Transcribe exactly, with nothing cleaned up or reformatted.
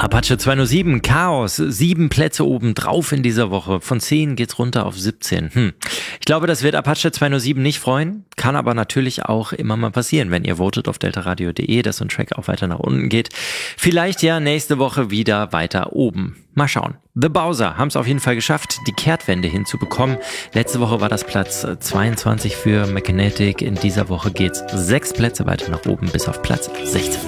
Apache zweihundertsieben, Chaos, sieben Plätze oben drauf in dieser Woche. Von zehn geht's runter auf siebzehn. Hm. Ich glaube, das wird Apache zweihundertsieben nicht freuen. Kann aber natürlich auch immer mal passieren, wenn ihr votet auf deltaradio punkt de, dass so ein Track auch weiter nach unten geht. Vielleicht ja nächste Woche wieder weiter oben. Mal schauen. The Bowser haben es auf jeden Fall geschafft, die Kehrtwende hinzubekommen. Letzte Woche war das Platz zweiundzwanzig für Mechanic. In dieser Woche geht's sechs Plätze weiter nach oben bis auf Platz sechzehn.